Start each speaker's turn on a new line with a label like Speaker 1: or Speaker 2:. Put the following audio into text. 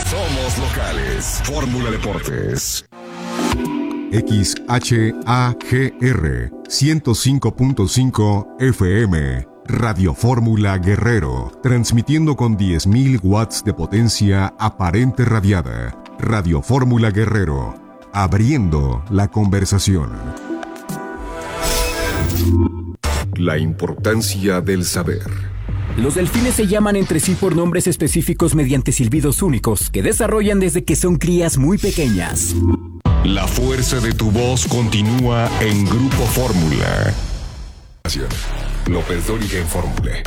Speaker 1: Somos locales. Fórmula Deportes.
Speaker 2: XHAGR 105.5 FM. Radio Fórmula Guerrero, transmitiendo con 10.000 watts de potencia aparente radiada. Radio Fórmula Guerrero, abriendo la conversación. La importancia del saber.
Speaker 3: Los delfines se llaman entre sí por nombres específicos mediante silbidos únicos que desarrollan desde que son crías muy pequeñas.
Speaker 1: La fuerza de tu voz continúa en Grupo Fórmula. López Dóriga en Fórmula.